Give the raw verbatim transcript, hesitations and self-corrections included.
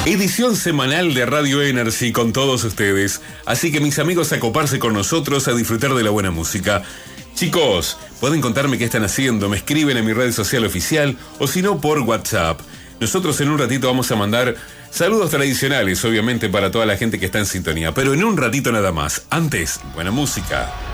Edición semanal de Radio Energy con todos ustedes. Así que mis amigos, a coparse con nosotros, a disfrutar de la buena música. Chicos, pueden contarme qué están haciendo, me escriben en mi red social oficial o si no por WhatsApp. Nosotros en un ratito vamos a mandar saludos tradicionales, obviamente para toda la gente que está en sintonía, pero en un ratito nada más. Antes, buena música.